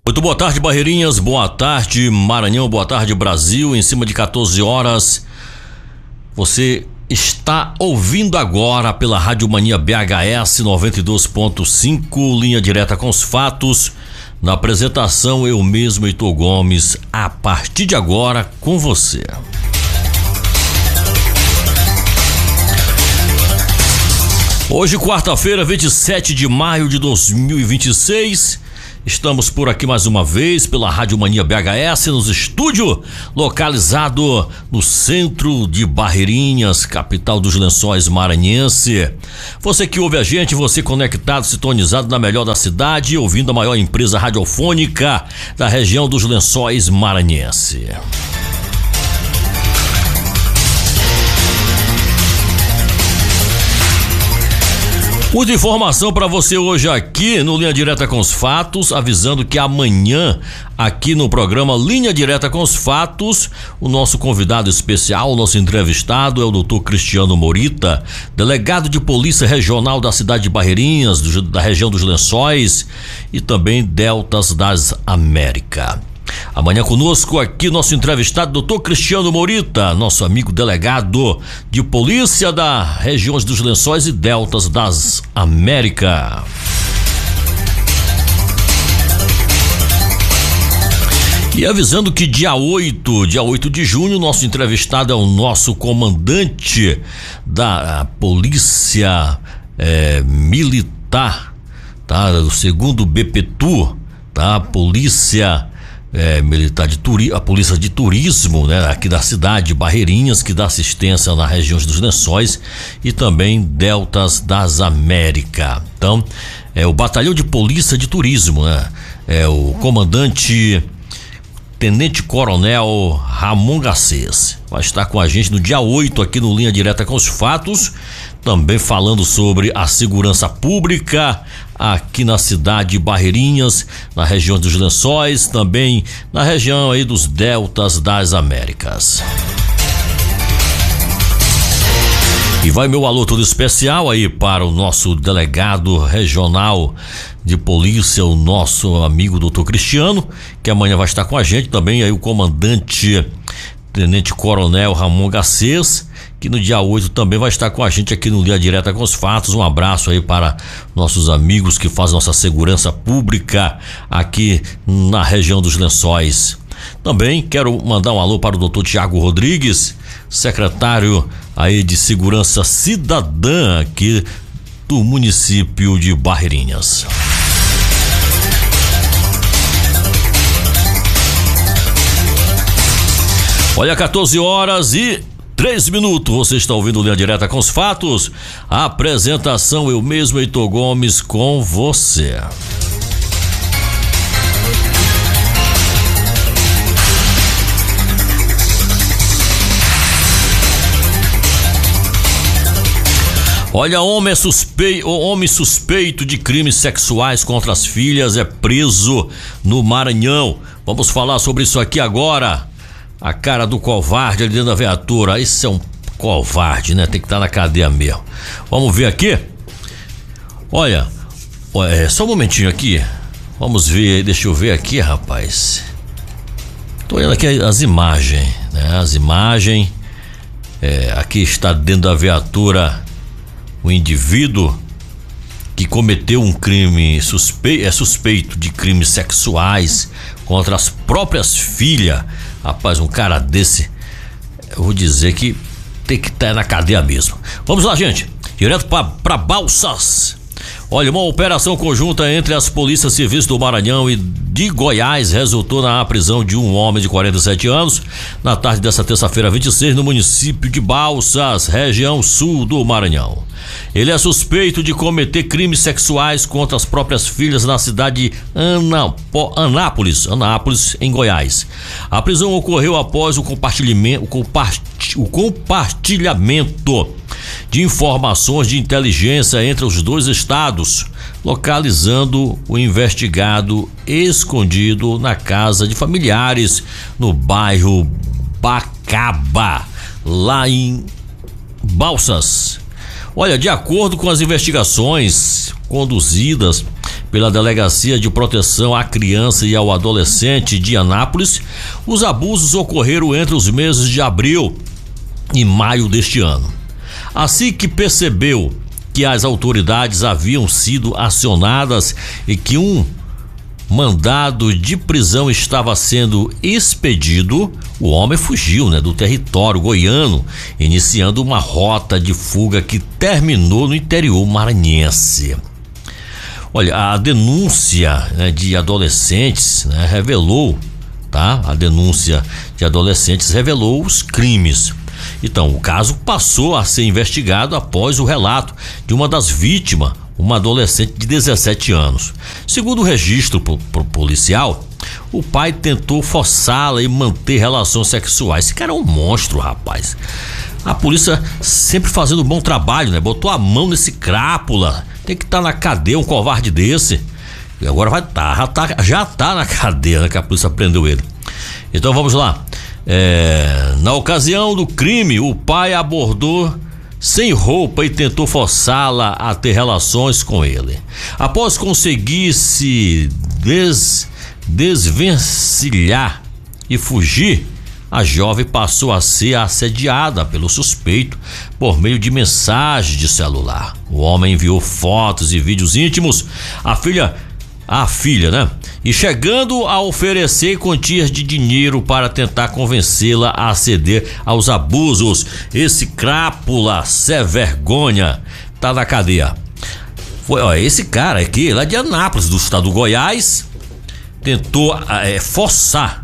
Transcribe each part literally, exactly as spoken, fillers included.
Muito boa tarde, Barreirinhas, boa tarde, Maranhão, boa tarde, Brasil. Em cima de quatorze horas, você está ouvindo agora pela Rádio Mania B H S noventa e dois ponto cinco, linha direta com os fatos. Na apresentação, eu mesmo, Heitor Gomes, a partir de agora com você. Hoje, quarta-feira, vinte e sete de maio de dois mil e vinte e seis, estamos por aqui mais uma vez pela Rádio Mania B H S, nos estúdios, localizado no centro de Barreirinhas, capital dos Lençóis maranhense. Você que ouve a gente, você conectado, sintonizado na melhor da cidade, ouvindo a maior empresa radiofônica da região dos Lençóis maranhense. Muita informação para você hoje aqui no Linha Direta com os Fatos, avisando que amanhã aqui no programa Linha Direta com os Fatos, o nosso convidado especial, o nosso entrevistado é o doutor Cristiano Morita, delegado de Polícia Regional da cidade de Barreirinhas, do, da região dos Lençóis e também Deltas das Américas. Amanhã conosco aqui nosso entrevistado, doutor Cristiano Morita, nosso amigo delegado de polícia da regiões dos Lençóis e Deltas das Américas. E avisando que dia oito, dia oito de junho, nosso entrevistado é o nosso comandante da Polícia é, Militar, tá? O segundo B P T U, tá? Polícia É, militar de turismo, a polícia de turismo, né, aqui da cidade de Barreirinhas, que dá assistência nas regiões dos Lençóis e também Deltas das Américas. Então, é o batalhão de polícia de turismo, né? É o comandante Tenente Coronel Ramon Garcês vai estar com a gente no dia oito aqui no Linha Direta com os Fatos, também falando sobre a segurança pública aqui na cidade de Barreirinhas, na região dos Lençóis, também na região aí dos Deltas das Américas. E vai meu alô todo especial aí para o nosso delegado regional de polícia, o nosso amigo doutor Cristiano, que amanhã vai estar com a gente, também aí o comandante Tenente Coronel Ramon Garcês, que no dia oito também vai estar com a gente aqui no Linha Direta com os Fatos. Um abraço aí para nossos amigos que fazem nossa segurança pública aqui na região dos Lençóis. Também quero mandar um alô para o doutor Tiago Rodrigues, secretário aí de Segurança Cidadã aqui do município de Barreirinhas. Olha, quatorze horas e três minutos, você está ouvindo Linha Direta com os Fatos. A apresentação eu mesmo, Heitor Gomes, com você. Olha, homem, é suspeito, homem suspeito de crimes sexuais contra as filhas é preso no Maranhão. Vamos falar sobre isso aqui agora. A cara do covarde ali dentro da viatura. Esse é um covarde, né? Tem que estar na cadeia mesmo. Vamos ver aqui. Olha, é, só um momentinho aqui. Vamos ver, deixa eu ver aqui, rapaz. Tô olhando aqui as imagens, né? As imagens. É, aqui está dentro da viatura o indivíduo que cometeu um crime suspeito, é suspeito de crimes sexuais contra as próprias filhas. Rapaz, um cara desse, eu vou dizer que tem que estar na cadeia mesmo. Vamos lá, gente, direto para Balsas. Olha, uma operação conjunta entre as polícias civis do Maranhão e de Goiás resultou na prisão de um homem de quarenta e sete anos na tarde dessa terça-feira vinte e seis no município de Balsas, região sul do Maranhão. Ele é suspeito de cometer crimes sexuais contra as próprias filhas na cidade de Anapo, Anápolis, Anápolis, em Goiás. A prisão ocorreu após o compartilhamento, o compartilhamento, o compartilhamento de informações de inteligência entre os dois estados, localizando o investigado escondido na casa de familiares no bairro Bacaba, lá em Balsas. Olha, de acordo com as investigações conduzidas pela Delegacia de Proteção à Criança e ao Adolescente de Anápolis, os abusos ocorreram entre os meses de abril e maio deste ano. Assim que percebeu que as autoridades haviam sido acionadas e que um mandado de prisão estava sendo expedido, o homem fugiu, né, do território goiano, iniciando uma rota de fuga que terminou no interior maranhense. Olha, a denúncia, né, de adolescentes, né, revelou, tá? A denúncia de adolescentes revelou os crimes. Então, o caso passou a ser investigado após o relato de uma das vítimas, uma adolescente de dezessete anos. Segundo o registro policial, o pai tentou forçá-la e manter relações sexuais. Esse cara é um monstro, rapaz. A polícia sempre fazendo um bom trabalho, né? Botou a mão nesse crápula. Tem que estar tá na cadeia um covarde desse. E agora vai estar, tá, já tá, já tá na cadeia, né? Que a polícia prendeu ele. Então vamos lá. É, na ocasião do crime, o pai abordou sem roupa e tentou forçá-la a ter relações com ele. Após conseguir se des, desvencilhar e fugir, a jovem passou a ser assediada pelo suspeito por meio de mensagens de celular. O homem enviou fotos e vídeos íntimos à filha, à filha, né? E chegando a oferecer quantias de dinheiro para tentar convencê-la a ceder aos abusos. Esse crápula, sem vergonha, tá na cadeia. Foi, ó, esse cara aqui, lá de Anápolis, do estado do Goiás, tentou é, forçar,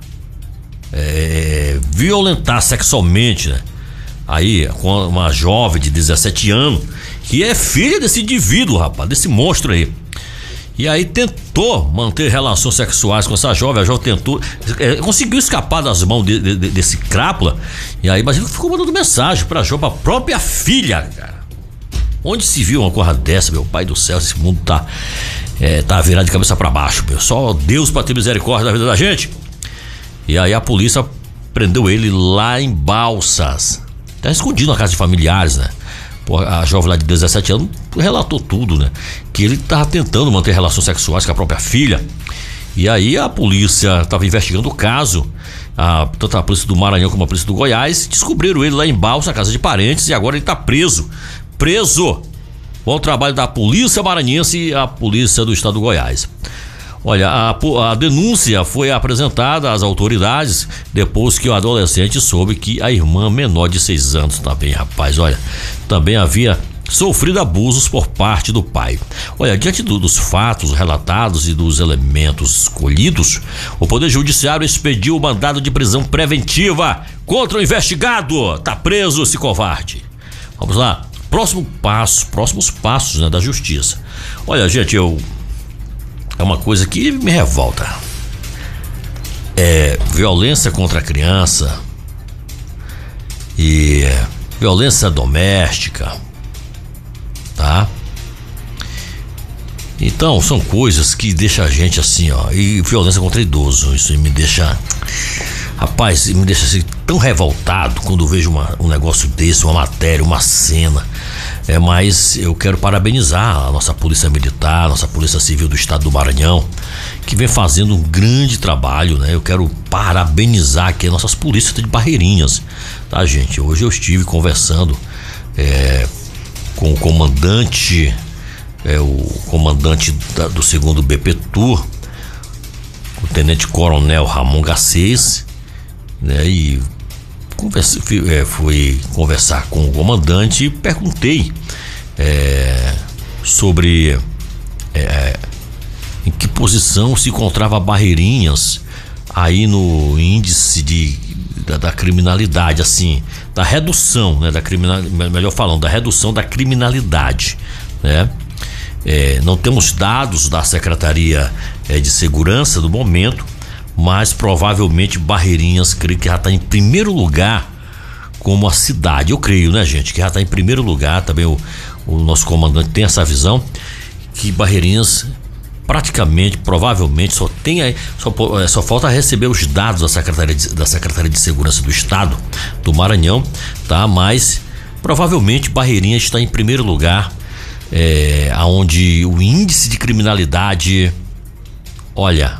é, violentar sexualmente, né? Aí, com uma jovem de dezessete anos, que é filha desse indivíduo, rapaz, desse monstro aí. E aí tentou manter relações sexuais com essa jovem. A jovem tentou, é, conseguiu escapar das mãos de, de, desse crápula. E aí, mas ele ficou mandando mensagem pra jovem, pra própria filha, cara. Onde se viu uma coisa dessa, meu pai do céu? Esse mundo tá, é, tá virado de cabeça pra baixo, meu. Só Deus pra ter misericórdia da vida da gente. E aí a polícia prendeu ele lá em Balsas. Tá escondido na casa de familiares, né? A jovem lá de dezessete anos relatou tudo, né? Que ele estava tentando manter relações sexuais com a própria filha. E aí a polícia estava investigando o caso, a, tanto a polícia do Maranhão como a polícia do Goiás, descobriram ele lá em Balsa, na casa de parentes, e agora ele está preso. Preso! Bom trabalho da polícia maranhense e a polícia do estado do Goiás. Olha, a, a denúncia foi apresentada às autoridades depois que o adolescente soube que a irmã menor de seis anos também, rapaz, olha, também havia sofrido abusos por parte do pai. Olha, diante do, dos fatos relatados e dos elementos colhidos, o Poder Judiciário expediu o mandado de prisão preventiva contra o investigado. Tá preso esse covarde. Vamos lá, próximo passo, próximos passos, né, da justiça. Olha, gente, eu é uma coisa que me revolta. É violência contra a criança e violência doméstica, tá? Então, são coisas que deixam a gente assim, ó. E violência contra idoso, isso me deixa, rapaz, me deixa assim tão revoltado quando vejo uma, um negócio desse, uma matéria, uma cena. É, mas eu quero parabenizar a nossa Polícia Militar, a nossa Polícia Civil do Estado do Maranhão, que vem fazendo um grande trabalho, né? Eu quero parabenizar aqui as nossas polícias de Barreirinhas, tá, gente? Hoje eu estive conversando é, com o comandante, é, o comandante da, do segundo B P Tour, o Tenente Coronel Ramon Garcês, né? E Converse, é, fui conversar com o comandante e perguntei é, sobre é, em que posição se encontrava Barreirinhas aí no índice de, da, da criminalidade, assim, da redução, né, da criminalidade, melhor falando, da redução da criminalidade, né? É, não temos dados da Secretaria é, de Segurança do momento, mas provavelmente Barreirinhas, creio que já está em primeiro lugar como a cidade, eu creio, né, gente, que já está em primeiro lugar. Também o, o nosso comandante tem essa visão, que Barreirinhas praticamente, provavelmente só tem aí, só, só falta receber os dados da Secretaria de, da Secretaria de Segurança do Estado do Maranhão, tá? Mas provavelmente Barreirinhas está em primeiro lugar é, onde o índice de criminalidade, olha,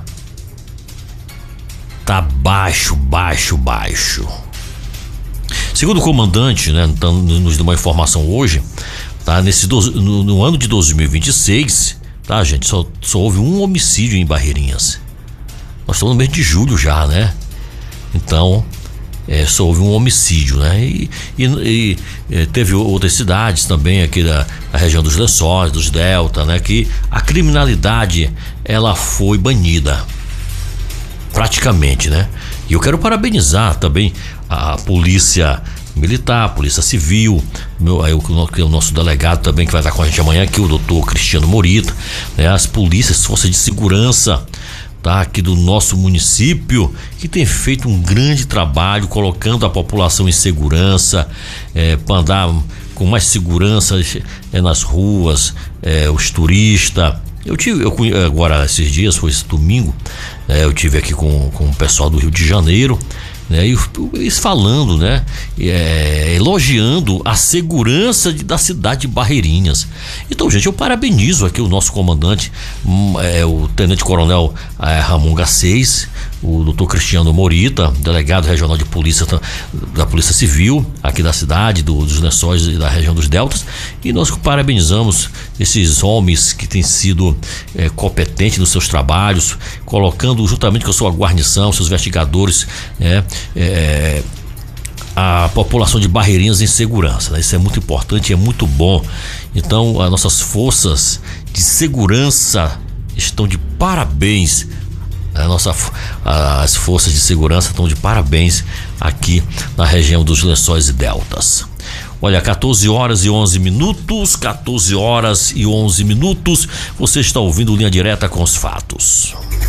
tá baixo, baixo, baixo. Segundo o comandante, né, nos deu uma informação hoje, tá, nesse do, no, no ano de dois mil e vinte e seis, tá, gente, só, só houve um homicídio em Barreirinhas. Nós estamos no mês de julho já, né? Então, é, só houve um homicídio, né? E, e, e é, teve outras cidades também aqui da, da região dos Lençóis, dos Delta, né? Que a criminalidade, ela foi banida, praticamente, né? E eu quero parabenizar também a polícia militar, a polícia civil, meu, aí o, o nosso delegado também que vai estar com a gente amanhã aqui, o doutor Cristiano Morita, né? As polícias, forças de segurança, tá, aqui do nosso município, que tem feito um grande trabalho colocando a população em segurança, é, para andar com mais segurança é, nas ruas, é, os turistas. Eu tive, eu, agora esses dias, foi esse domingo, é, eu tive aqui com, com o pessoal do Rio de Janeiro, né, e eles falando, né, é, elogiando a segurança de, da cidade de Barreirinhas. Então, gente, eu parabenizo aqui o nosso comandante, é, o Tenente Coronel é, Ramon Garcês, o doutor Cristiano Morita, delegado regional de polícia da Polícia Civil aqui da cidade, do, dos Lençóis e da região dos Deltas, e nós parabenizamos esses homens que têm sido é, competentes nos seus trabalhos, colocando juntamente com a sua guarnição, seus investigadores, é, é, a população de Barreirinhas em segurança, né? Isso é muito importante e é muito bom. Então, as nossas forças de segurança estão de parabéns. A nossa, as forças de segurança estão de parabéns aqui na região dos Lençóis e Deltas. Olha, quatorze horas e onze minutos, quatorze horas e onze minutos, você está ouvindo Linha Direta com os fatos.